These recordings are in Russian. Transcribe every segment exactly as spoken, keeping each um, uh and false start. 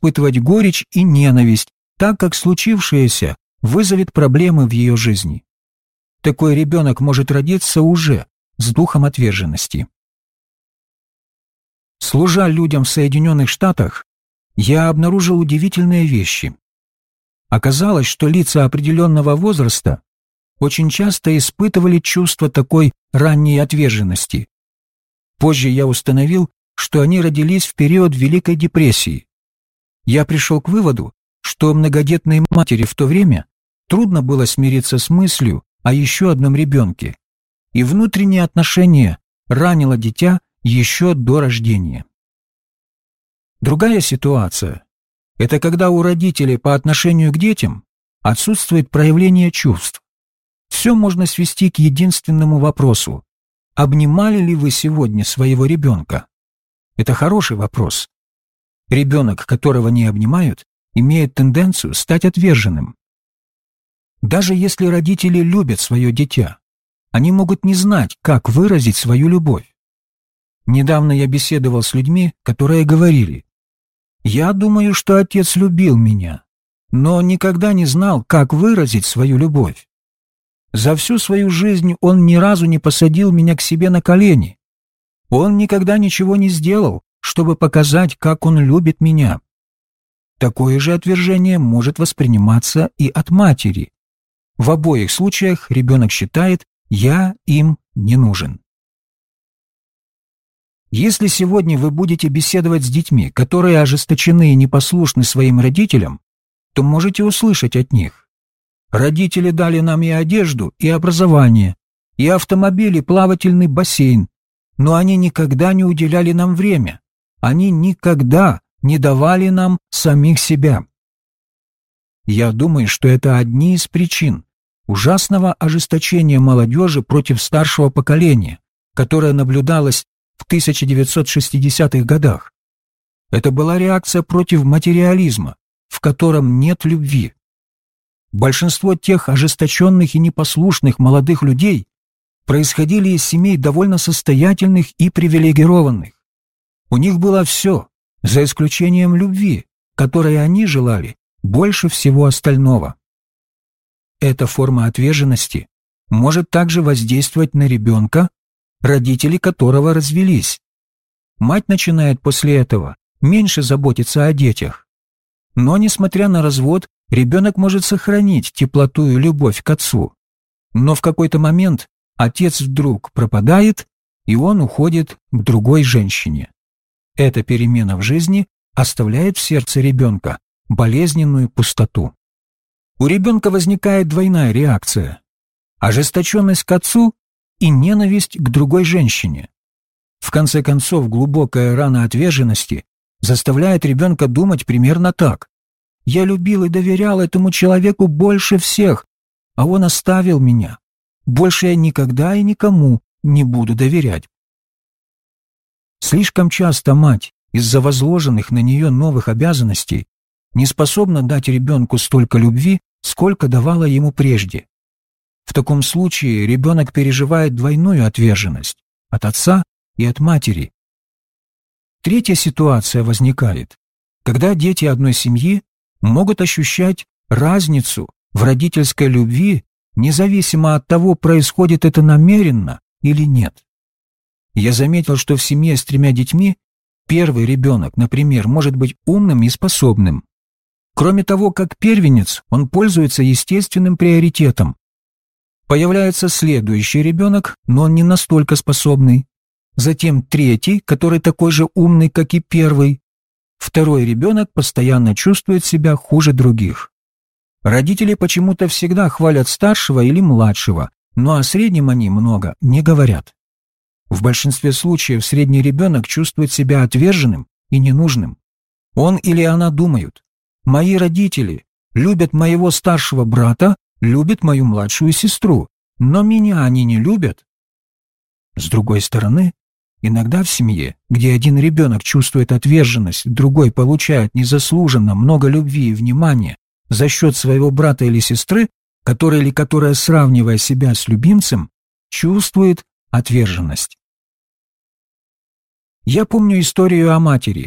испытывать горечь и ненависть, так как случившееся вызовет проблемы в ее жизни. Такой ребенок может родиться уже с духом отверженности. Служа людям в Соединенных Штатах, я обнаружил удивительные вещи. Оказалось, что лица определенного возраста очень часто испытывали чувство такой ранней отверженности. Позже я установил, что они родились в период Великой депрессии. Я пришел к выводу, что многодетной матери в то время трудно было смириться с мыслью о еще одном ребенке, и внутреннее отношение ранило дитя еще до рождения. Другая ситуация – это когда у родителей по отношению к детям отсутствует проявление чувств. Все можно свести к единственному вопросу – обнимали ли вы сегодня своего ребенка? Это хороший вопрос. Ребенок, которого не обнимают, имеет тенденцию стать отверженным. Даже если родители любят свое дитя, они могут не знать, как выразить свою любовь. Недавно я беседовал с людьми, которые говорили: «Я думаю, что отец любил меня, но никогда не знал, как выразить свою любовь. За всю свою жизнь он ни разу не посадил меня к себе на колени. Он никогда ничего не сделал, чтобы показать, как он любит меня». Такое же отвержение может восприниматься и от матери. В обоих случаях ребенок считает: «я им не нужен». Если сегодня вы будете беседовать с детьми, которые ожесточены и непослушны своим родителям, то можете услышать от них: «Родители дали нам и одежду, и образование, и автомобиль, и плавательный бассейн, но они никогда не уделяли нам время, они никогда не давали нам самих себя». Я думаю, что это одни из причин ужасного ожесточения молодежи против старшего поколения, которое наблюдалось в тысяча девятьсот шестидесятых годах. Это была реакция против материализма, в котором нет любви. Большинство тех ожесточенных и непослушных молодых людей происходили из семей довольно состоятельных и привилегированных. У них было все, за исключением любви, которой они желали больше всего остального. Эта форма отверженности может также воздействовать на ребенка, родители которого развелись. Мать начинает после этого меньше заботиться о детях. Но, несмотря на развод, ребенок может сохранить теплоту и любовь к отцу. Но в какой-то момент отец вдруг пропадает, и он уходит к другой женщине. Эта перемена в жизни оставляет в сердце ребенка болезненную пустоту. У ребенка возникает двойная реакция – ожесточенность к отцу и ненависть к другой женщине. В конце концов, глубокая рана отверженности заставляет ребенка думать примерно так: «Я любил и доверял этому человеку больше всех, а он оставил меня. Больше я никогда и никому не буду доверять». Слишком часто мать, из-за возложенных на нее новых обязанностей, не способна дать ребенку столько любви, сколько давала ему прежде. В таком случае ребенок переживает двойную отверженность от отца и от матери. Третья ситуация возникает, когда дети одной семьи могут ощущать разницу в родительской любви, независимо от того, происходит это намеренно или нет. Я заметил, что в семье с тремя детьми первый ребенок, например, может быть умным и способным. Кроме того, как первенец, он пользуется естественным приоритетом. Появляется следующий ребенок, но он не настолько способный. Затем третий, который такой же умный, как и первый. Второй ребенок постоянно чувствует себя хуже других. Родители почему-то всегда хвалят старшего или младшего, но о среднем они много не говорят. В большинстве случаев средний ребенок чувствует себя отверженным и ненужным. Он или она думают: «Мои родители любят моего старшего брата, любят мою младшую сестру, но меня они не любят». С другой стороны, иногда в семье, где один ребенок чувствует отверженность, другой получает незаслуженно много любви и внимания за счет своего брата или сестры, который или которая, сравнивая себя с любимцем, чувствует отверженность. Я помню историю о матери,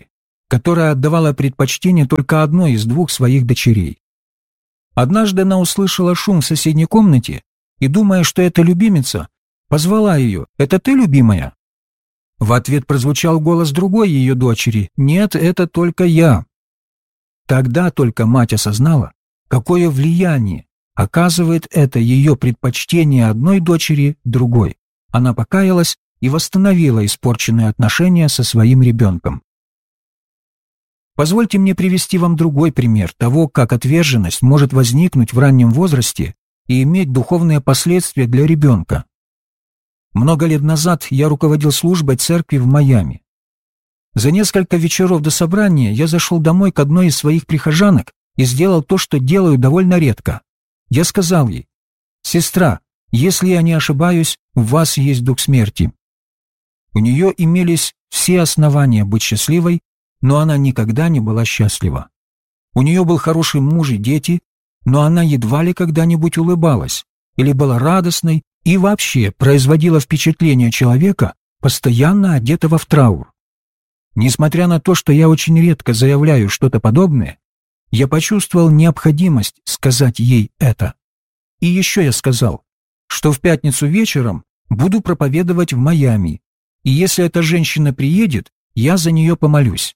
которая отдавала предпочтение только одной из двух своих дочерей. Однажды она услышала шум в соседней комнате и, думая, что это любимица, позвала ее: «Это ты, любимая?» В ответ прозвучал голос другой ее дочери: «Нет, это только я». Тогда только мать осознала, какое влияние оказывает это ее предпочтение одной дочери другой. Она покаялась и восстановила испорченные отношения со своим ребенком. Позвольте мне привести вам другой пример того, как отверженность может возникнуть в раннем возрасте и иметь духовные последствия для ребенка. Много лет назад я руководил службой церкви в Майами. За несколько вечеров до собрания я зашел домой к одной из своих прихожанок и сделал то, что делаю довольно редко. Я сказал ей: «Сестра, если я не ошибаюсь, у вас есть дух смерти». У нее имелись все основания быть счастливой, но она никогда не была счастлива. У нее был хороший муж и дети, но она едва ли когда-нибудь улыбалась или была радостной и вообще производила впечатление человека, постоянно одетого в траур. Несмотря на то, что я очень редко заявляю что-то подобное, я почувствовал необходимость сказать ей это. И еще я сказал, что в пятницу вечером буду проповедовать в Майами, и если эта женщина приедет, я за нее помолюсь.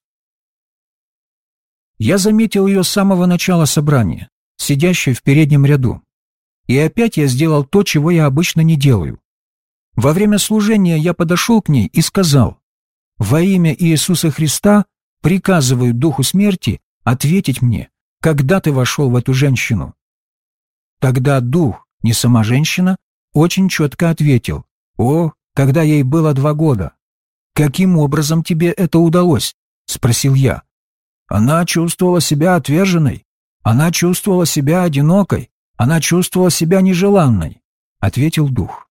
Я заметил ее с самого начала собрания, сидящей в переднем ряду. И опять я сделал то, чего я обычно не делаю. Во время служения я подошел к ней и сказал: «Во имя Иисуса Христа приказываю духу смерти ответить мне, когда ты вошел в эту женщину». Тогда дух, не сама женщина, очень четко ответил: «О, когда ей было два года». «Каким образом тебе это удалось?» — спросил я. «Она чувствовала себя отверженной, она чувствовала себя одинокой, она чувствовала себя нежеланной», — ответил дух.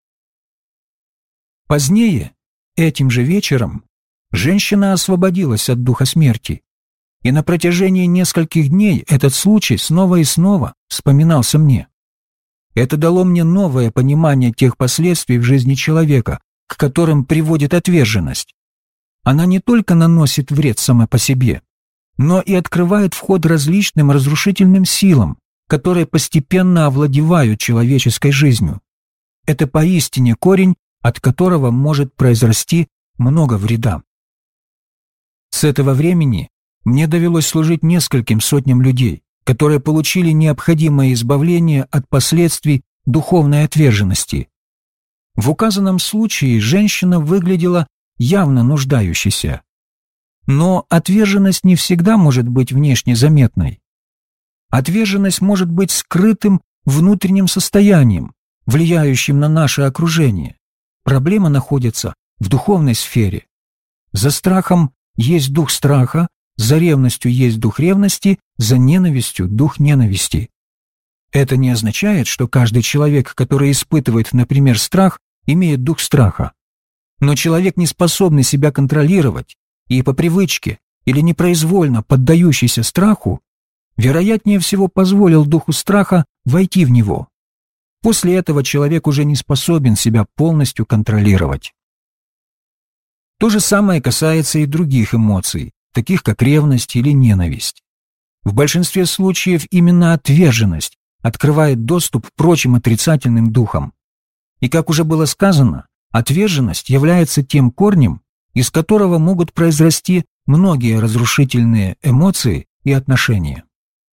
Позднее, этим же вечером, женщина освободилась от духа смерти, и на протяжении нескольких дней этот случай снова и снова вспоминался мне. Это дало мне новое понимание тех последствий в жизни человека, к которым приводит отверженность. Она не только наносит вред сама по себе, но и открывает вход различным разрушительным силам, которые постепенно овладевают человеческой жизнью. Это поистине корень, от которого может произрасти много вреда. С этого времени мне довелось служить нескольким сотням людей, которые получили необходимое избавление от последствий духовной отверженности. В указанном случае женщина выглядела явно нуждающейся. Но отверженность не всегда может быть внешне заметной. Отверженность может быть скрытым внутренним состоянием, влияющим на наше окружение. Проблема находится в духовной сфере. За страхом есть дух страха, за ревностью есть дух ревности, за ненавистью – дух ненависти. Это не означает, что каждый человек, который испытывает, например, страх, имеет дух страха. Но человек, не способный себя контролировать, и по привычке или непроизвольно поддающийся страху, вероятнее всего позволил духу страха войти в него. После этого человек уже не способен себя полностью контролировать. То же самое касается и других эмоций, таких как ревность или ненависть. В большинстве случаев именно отверженность открывает доступ к прочим отрицательным духам. И, как уже было сказано, отверженность является тем корнем, из которого могут произрасти многие разрушительные эмоции и отношения.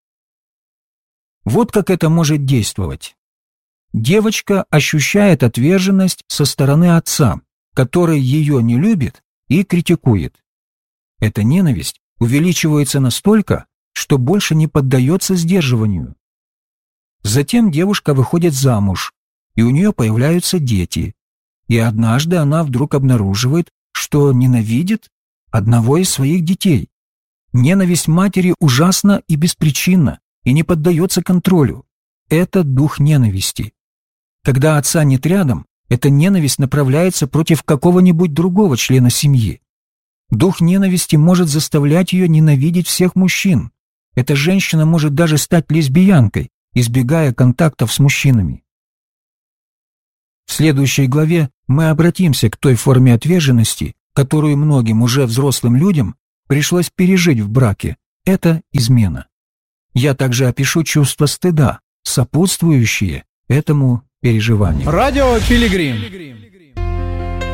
Вот как это может действовать. Девочка ощущает отверженность со стороны отца, который ее не любит и критикует. Эта ненависть увеличивается настолько, что больше не поддается сдерживанию. Затем девушка выходит замуж, и у нее появляются дети. И однажды она вдруг обнаруживает, что ненавидит одного из своих детей. Ненависть матери ужасна и беспричинна, и не поддается контролю. Это дух ненависти. Когда отца нет рядом, эта ненависть направляется против какого-нибудь другого члена семьи. Дух ненависти может заставлять ее ненавидеть всех мужчин. Эта женщина может даже стать лесбиянкой, избегая контактов с мужчинами. В следующей главе мы обратимся к той форме отверженности, которую многим уже взрослым людям пришлось пережить в браке. Это измена. Я также опишу чувство стыда, сопутствующие этому переживанию. Радио Пилигрим.